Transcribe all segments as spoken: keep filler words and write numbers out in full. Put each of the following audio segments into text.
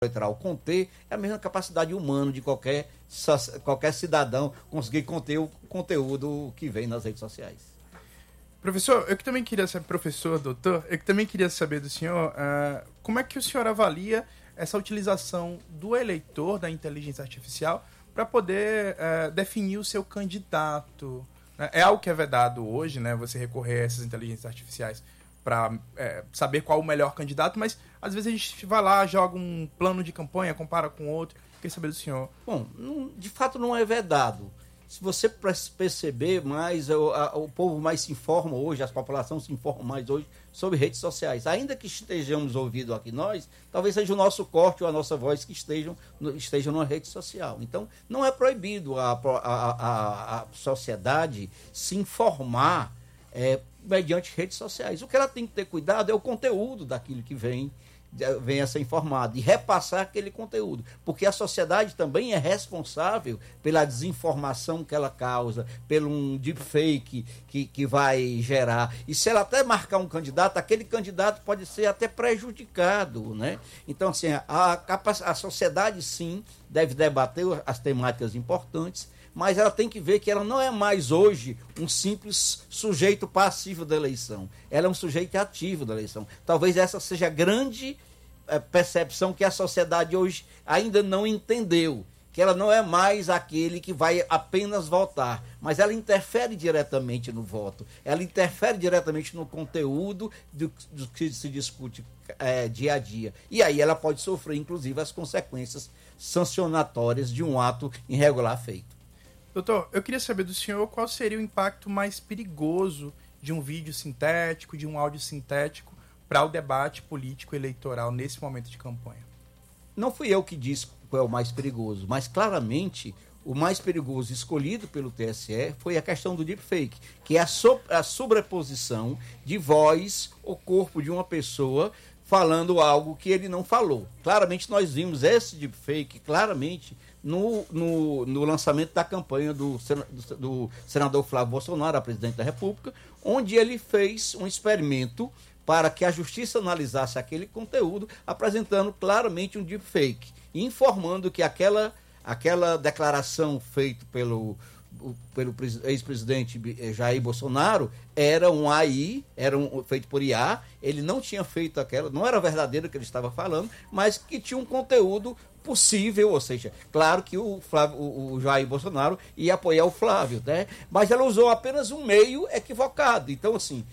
eleitoral conter, é a mesma capacidade humana de qualquer, qualquer cidadão conseguir conter o conteúdo que vem nas redes sociais. Professor, eu que também queria saber, professor, doutor, eu que também queria saber do senhor, uh, como é que o senhor avalia essa utilização do eleitor da inteligência artificial para poder uh, definir o seu candidato? É algo que é vedado hoje, né? Você recorrer a essas inteligências artificiais para é, saber qual o melhor candidato, mas às vezes a gente vai lá, joga um plano de campanha, compara com outro. Queria saber do senhor. Bom, não, de fato não é vedado. Se você perceber mais, o, a, o povo mais se informa hoje, as populações se informam mais hoje sobre redes sociais. Ainda que estejamos ouvindo aqui nós, talvez seja o nosso corte ou a nossa voz que estejam, estejam numa rede social. Então, não é proibido a, a, a, a sociedade se informar é, mediante redes sociais. O que ela tem que ter cuidado é o conteúdo daquilo que vem, vem a ser informado e repassar aquele conteúdo, porque a sociedade também é responsável pela desinformação que ela causa, pelo um deepfake que, que vai gerar, e se ela até marcar um candidato, aquele candidato pode ser até prejudicado, né? Então, assim, a, a sociedade sim deve debater as temáticas importantes, mas ela tem que ver que ela não é mais hoje um simples sujeito passivo da eleição. Ela é um sujeito ativo da eleição. Talvez essa seja a grande é, percepção que a sociedade hoje ainda não entendeu, que ela não é mais aquele que vai apenas votar, mas ela interfere diretamente no voto, ela interfere diretamente no conteúdo do, do que se discute é, dia a dia. E aí ela pode sofrer, inclusive, as consequências sancionatórias de um ato irregular feito. Doutor, eu queria saber do senhor qual seria o impacto mais perigoso de um vídeo sintético, de um áudio sintético, para o debate político eleitoral nesse momento de campanha. Não fui eu que disse qual é o mais perigoso, mas claramente o mais perigoso escolhido pelo T S E foi a questão do deepfake, que é a, so a sobreposição de voz ou corpo de uma pessoa falando algo que ele não falou. Claramente nós vimos esse deepfake, claramente, No, no, no lançamento da campanha do, do, do senador Flávio Bolsonaro, a presidente da República, onde ele fez um experimento para que a justiça analisasse aquele conteúdo, apresentando claramente um deepfake, informando que aquela, aquela declaração feita pelo, pelo ex-presidente Jair Bolsonaro era um A I, era um, feito por I A, ele não tinha feito aquela, não era verdadeiro que ele estava falando, mas que tinha um conteúdo possível, ou seja, claro que o, Flávio, o, o Jair Bolsonaro ia apoiar o Flávio, né? Mas ela usou apenas um meio equivocado. Então, assim,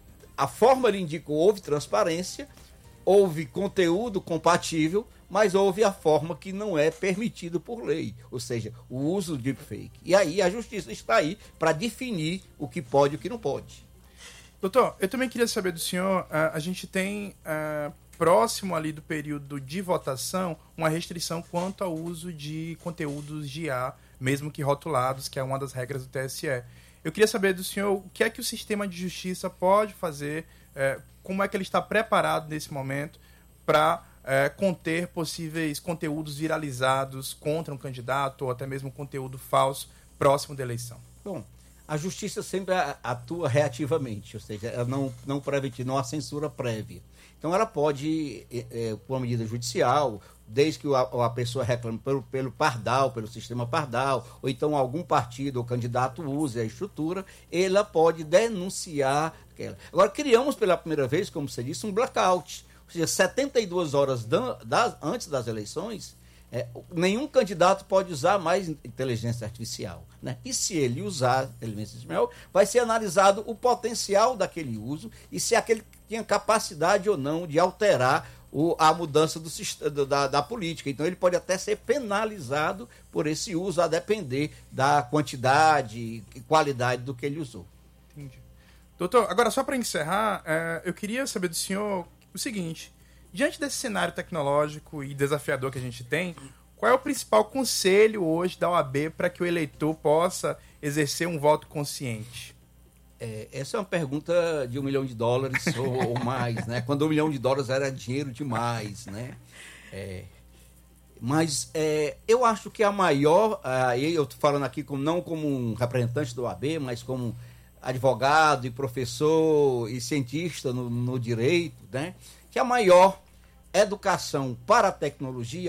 a forma lhe indicou, houve transparência, houve conteúdo compatível, mas houve a forma que não é permitido por lei, ou seja, o uso do deepfake. E aí a justiça está aí para definir o que pode e o que não pode. Doutor, eu também queria saber do senhor, uh, a gente tem... Uh... próximo ali do período de votação, uma restrição quanto ao uso de conteúdos de I A, mesmo que rotulados, que é uma das regras do T S E. Eu queria saber do senhor o que é que o sistema de justiça pode fazer, é, como é que ele está preparado nesse momento para é, conter possíveis conteúdos viralizados contra um candidato ou até mesmo conteúdo falso próximo da eleição. Bom, a justiça sempre atua reativamente, ou seja, ela não, não, preventiva, não há censura prévia. Então ela pode, é, por uma medida judicial, desde que a, a pessoa reclame pelo, pelo pardal, pelo sistema pardal, ou então algum partido ou candidato use a estrutura, ela pode denunciar aquela. Agora, criamos pela primeira vez, como você disse, um blackout. Ou seja, setenta e duas horas da, da, antes das eleições, é, nenhum candidato pode usar mais inteligência artificial, né? E se ele usar inteligência artificial, vai ser analisado o potencial daquele uso e se aquele tinha capacidade ou não de alterar o, a mudança do, da, da política. Então ele pode até ser penalizado por esse uso, a depender da quantidade e qualidade do que ele usou. Entendi. Doutor, agora só para encerrar, é, eu queria saber do senhor o seguinte: diante desse cenário tecnológico e desafiador que a gente tem, qual é o principal conselho hoje da O A B para que o eleitor possa exercer um voto consciente? É, essa é uma pergunta de um milhão de dólares ou, ou mais, né? Quando um milhão de dólares era dinheiro demais, né? É, mas é, eu acho que a maior, aí eu estou falando aqui como, não como um representante da O A B, mas como advogado e professor e cientista no, no direito, né? Que a maior educação para a tecnologia,